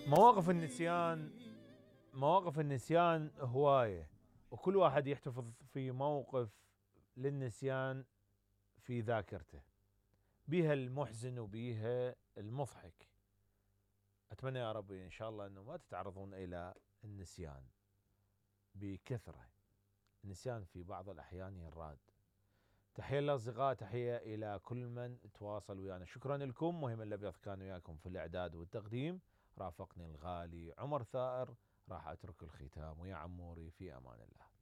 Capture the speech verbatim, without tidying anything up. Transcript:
مواقف النسيان مواقف النسيان هواية، وكل واحد يحتفظ في موقف للنسيان في ذاكرته، بيها المحزن وبيها المضحك. أتمنى يا رب إن شاء الله أنه ما تتعرضون إلى النسيان بكثرة. النسيان في بعض الأحيان يراد. تحية للأصدقاء، تحية إلى كل من تواصل ويانا. شكرا لكم. مهم الأبيض كان وياكم في الإعداد والتقديم، رافقني الغالي عمر ثائر. راح أترك الختام ويا عموري في أمان الله.